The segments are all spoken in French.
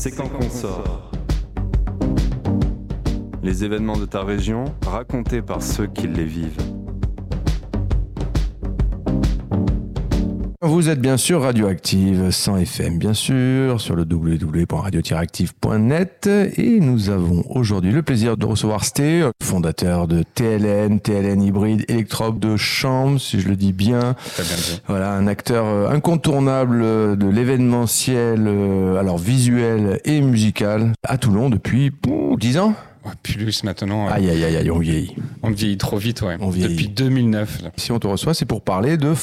c'est quand qu'on sort. Les événements de ta région racontés par ceux qui les vivent. Vous êtes bien sûr Radioactive 100 FM, bien sûr, sur le www.radio-active.net. Et nous avons aujourd'hui le plaisir de recevoir Sté, fondateur de TLN Hybride Électrope de Chambre, si je le dis bien. Très bien dit. Voilà, un acteur incontournable de l'événementiel, alors visuel et musical, à Toulon depuis 10 ans. Ouais, plus maintenant. Aïe, on vieillit. On vieillit trop vite, ouais. On vieillit. Depuis 2009. Là. Si on te reçoit, c'est pour parler de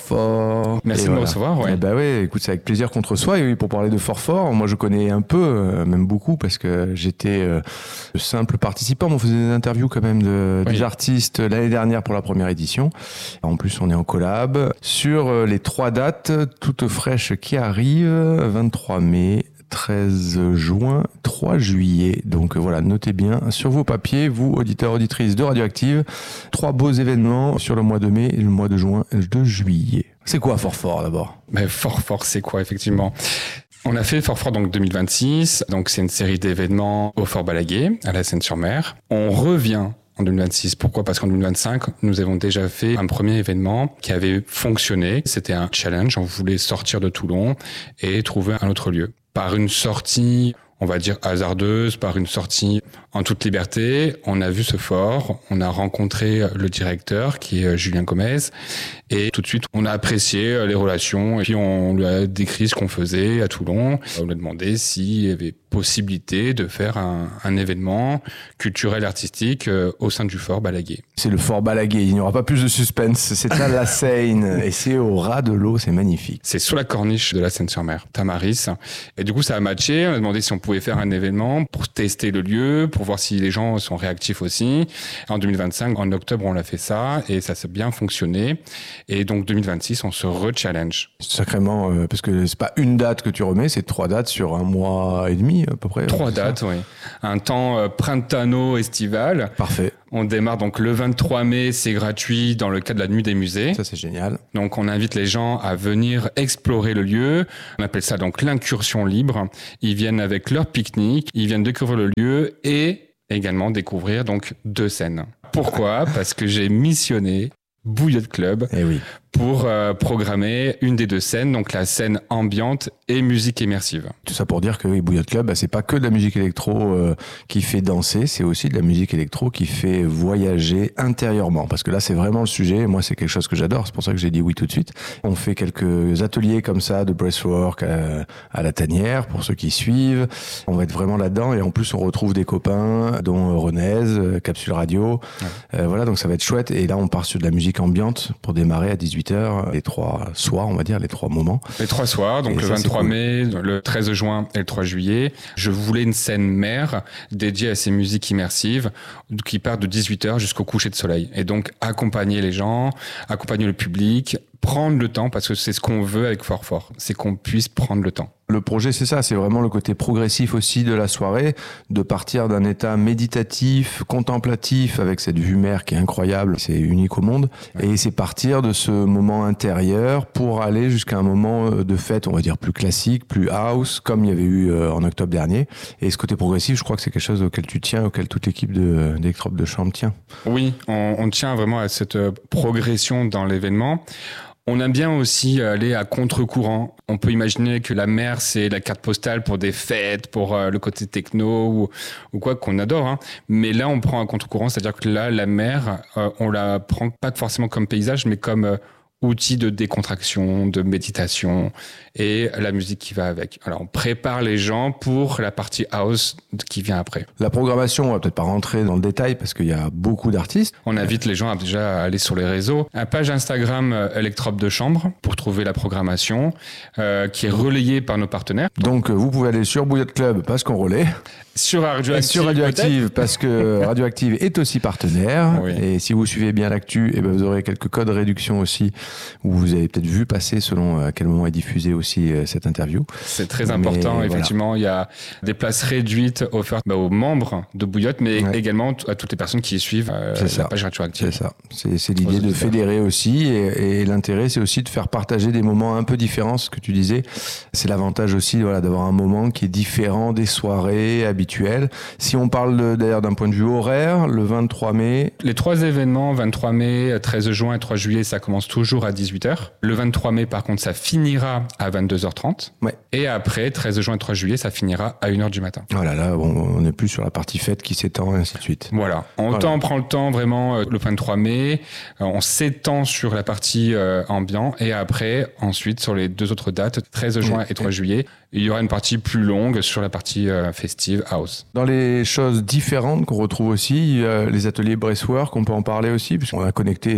Fort. Merci de me recevoir, ouais. Eh ben ouais, écoute, c'est avec plaisir qu'on te reçoit. Et oui, pour parler de Fort, moi je connais un peu, même beaucoup, parce que j'étais simple participant. On faisait des interviews quand même des artistes l'année dernière pour la première édition. En plus, on est en collab sur les 3 dates toutes fraîches qui arrivent, 23 mai, 13 juin, 3 juillet. Donc voilà, notez bien sur vos papiers, vous, auditeurs, auditrices de Radioactive, 3 beaux événements sur le mois de mai, le mois de juin et de juillet. C'est quoi Fort d'abord ? Fort, c'est quoi, effectivement ? On a fait Fort donc 2026, donc c'est une série d'événements au Fort Balaguer, à la Seine-sur-Mer. On revient en 2026. Pourquoi ? Parce qu'en 2025, nous avons déjà fait un premier événement qui avait fonctionné. C'était un challenge, on voulait sortir de Toulon et trouver un autre lieu. Par une sortie, on va dire hasardeuse, par une sortie en toute liberté, on a vu ce fort, on a rencontré le directeur qui est Julien Gomez et tout de suite on a apprécié les relations et puis on lui a décrit ce qu'on faisait à Toulon. On lui a demandé s'il y avait possibilité de faire un événement culturel artistique au sein du fort Balaguer. C'est le fort Balaguer, il n'y aura pas plus de suspense, c'est à la Seine et c'est au ras de l'eau, c'est magnifique. C'est sous la corniche de la Seine-sur-Mer, Tamaris. Et du coup ça a matché, on a demandé si on pouvait faire un événement pour tester le lieu, pour voir si les gens sont réactifs aussi. En 2025, en octobre, on l'a fait ça et ça s'est bien fonctionné. Et donc 2026, on se re-challenge. Sacrément, parce que c'est pas une date que tu remets, c'est 3 dates sur un mois et demi à peu près. 3 dates, oui. Un temps printano-estival. Parfait. On démarre donc le 23 mai, c'est gratuit dans le cadre de la Nuit des musées. Ça, c'est génial. Donc, on invite les gens à venir explorer le lieu. On appelle ça donc l'incursion libre. Ils viennent avec leur pique-nique, ils viennent découvrir le lieu et également découvrir donc 2 scènes. Pourquoi ? Parce que j'ai missionné Bouillotte Club pour programmer une des 2 scènes, donc la scène ambiante et musique immersive. Tout ça pour dire que Bouillotte Club, c'est pas que de la musique électro qui fait danser, c'est aussi de la musique électro qui fait voyager intérieurement. Parce que là, c'est vraiment le sujet. Moi, c'est quelque chose que j'adore. C'est pour ça que j'ai dit oui tout de suite. On fait quelques ateliers comme ça de breathwork à la tanière pour ceux qui suivent. On va être vraiment là-dedans et en plus, on retrouve des copains, dont Renez, Capsule Radio. Ouais. Voilà, donc ça va être chouette. Et là, on part sur de la musique ambiante pour démarrer à 18h, les 3 soirs, on va dire, les 3 moments. Les 3 soirs, donc le 23 mai, le 13 juin et le 3 juillet. Je voulais une scène mère dédiée à ces musiques immersives qui partent de 18h jusqu'au coucher de soleil. Et donc, accompagner les gens, accompagner le public, prendre le temps, parce que c'est ce qu'on veut avec Fort, c'est qu'on puisse prendre le temps. Le projet, c'est ça, c'est vraiment le côté progressif aussi de la soirée, de partir d'un état méditatif, contemplatif, avec cette vue mer qui est incroyable, c'est unique au monde, et c'est partir de ce moment intérieur pour aller jusqu'à un moment de fête, on va dire plus classique, plus house, comme il y avait eu en octobre dernier. Et ce côté progressif, je crois que c'est quelque chose auquel tu tiens, auquel toute l'équipe d'Électrope de Chambre tient. Oui, on tient vraiment à cette progression dans l'événement. On aime bien aussi aller à contre-courant. On peut imaginer que la mer, c'est la carte postale pour des fêtes, pour le côté techno ou quoi qu'on adore. Hein. Mais là, on prend un contre-courant, c'est-à-dire que là, la mer, on la prend pas forcément comme paysage, mais comme outil de décontraction, de méditation et la musique qui va avec. Alors, on prépare les gens pour la partie house qui vient après. La programmation, on va peut-être pas rentrer dans le détail parce qu'il y a beaucoup d'artistes. On invite les gens à déjà aller sur les réseaux. La page Instagram Électrope de Chambre pour trouver la programmation qui est relayée par nos partenaires. Donc, vous pouvez aller sur Bouillotte Club parce qu'on relaie. Sur Radioactive parce que Radioactive est aussi partenaire. Oui. Et si vous suivez bien l'actu, vous aurez quelques codes réduction aussi où vous avez peut-être vu passer selon à quel moment est diffusée aussi cette interview. C'est très important, effectivement. Voilà. Il y a des places réduites offertes aux membres de Bouillotte, mais également à toutes les personnes qui suivent la page Rétroactive. C'est ça. C'est l'idée de fédérer aussi, et l'intérêt, c'est aussi de faire partager des moments un peu différents, ce que tu disais. C'est l'avantage aussi d'avoir un moment qui est différent des soirées habituelles. Si on parle d'ailleurs d'un point de vue horaire, le 23 mai... Les 3 événements, 23 mai, 13 juin et 3 juillet, ça commence toujours à 18h. Le 23 mai, par contre, ça finira à 22h30. Ouais. Et après, 13 juin et 3 juillet, ça finira à 1h du matin. Voilà, là, on n'est plus sur la partie fête qui s'étend et ainsi de suite. Voilà. On prend le temps vraiment le 23 mai. On s'étend sur la partie ambiant. Et après, ensuite, sur les 2 autres dates, 13 juin et 3 juillet, il y aura une partie plus longue sur la partie festive house. Dans les choses différentes qu'on retrouve aussi, les ateliers Bracework, on peut en parler aussi, puisqu'on a connecté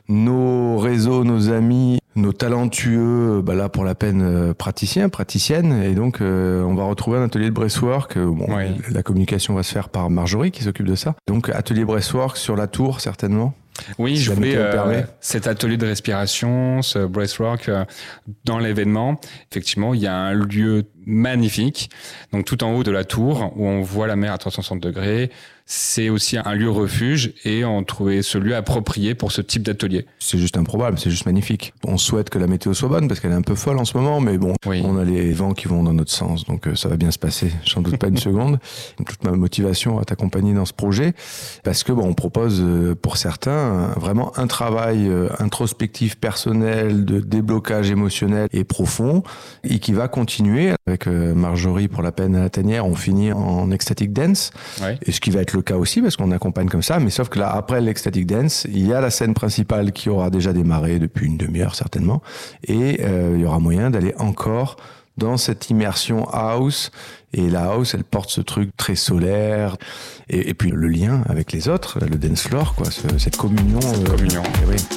nos réseaux, nos amis, nos talentueux, là pour la peine praticiens, praticiennes, et donc on va retrouver un atelier de Bracework. La communication va se faire par Marjorie qui s'occupe de ça. Donc atelier Bracework sur la tour certainement. Oui, je voulais cet atelier de respiration, ce Bracework dans l'événement. Effectivement, il y a un lieu magnifique, donc tout en haut de la tour où on voit la mer à 360 degrés. C'est aussi un lieu refuge et on trouvait ce lieu approprié pour ce type d'atelier. C'est juste improbable, c'est juste magnifique. On souhaite que la météo soit bonne parce qu'elle est un peu folle en ce moment, mais bon, on a les vents qui vont dans notre sens, donc ça va bien se passer. J'en doute pas une seconde. Toute ma motivation à t'accompagner dans ce projet parce que on propose pour certains vraiment un travail introspectif, personnel, de déblocage émotionnel et profond et qui va continuer. Avec Marjorie pour la peine à la tanière, on finit en ecstatic dance, et ce qui va être le cas aussi parce qu'on accompagne comme ça, mais sauf que là, après l'ecstatic dance, il y a la scène principale qui aura déjà démarré depuis une demi-heure certainement, et il y aura moyen d'aller encore dans cette immersion house, et la house, elle porte ce truc très solaire, et puis le lien avec les autres, le dance floor, cette communion. Communion. Oui.